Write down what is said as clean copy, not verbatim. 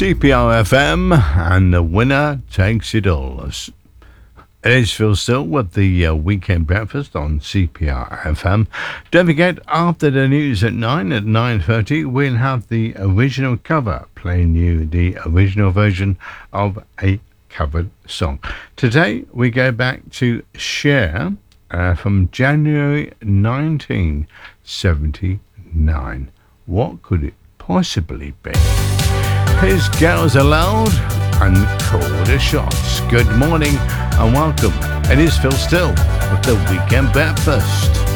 CPR FM, and the winner takes it all. It is Phil Still with the Weekend Breakfast on CPR FM. Don't forget, after the news at 9:30, we'll have the original cover, playing you the original version of a covered song. Today, we go back to Cher from January 1979. What could it possibly be? Here's Girls Aloud and Call the Shots. Good morning and welcome. It is Phil Still with the Weekend Breakfast.